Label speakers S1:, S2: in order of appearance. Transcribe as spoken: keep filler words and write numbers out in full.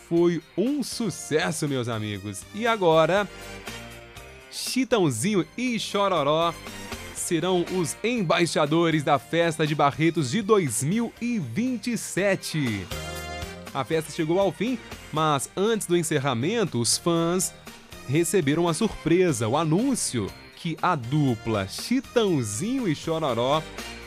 S1: foi um sucesso, meus amigos. E agora, Chitãozinho e Chororó serão os embaixadores da Festa de Barretos de dois mil e vinte e sete. A festa chegou ao fim, mas antes do encerramento, os fãs receberam a surpresa, o anúncio que a dupla Chitãozinho e Chororó